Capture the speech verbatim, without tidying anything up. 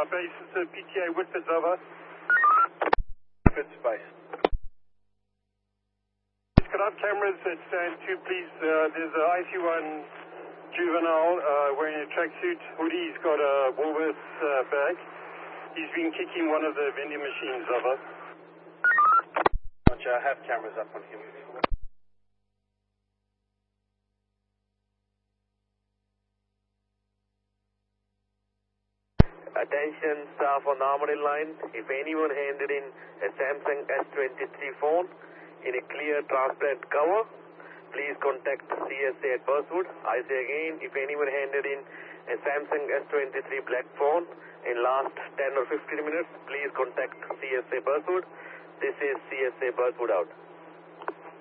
uh, base is uh, P T A Whitford's over. Good space. Could I have cameras at stand two, please? Uh, there's a I C one juvenile uh, wearing a tracksuit hoodie. He's got a Woolworths uh, bag. He's been kicking one of the vending machines over. Roger, I have cameras up on him. Attention staff on the Armory line. If anyone handed in a Samsung S twenty-three phone in a clear transparent cover, please contact C S A at Burswood. I say again, if anyone handed in a Samsung S twenty-three black phone in last ten or fifteen minutes, please contact C S A Burswood. This is C S A Burswood out.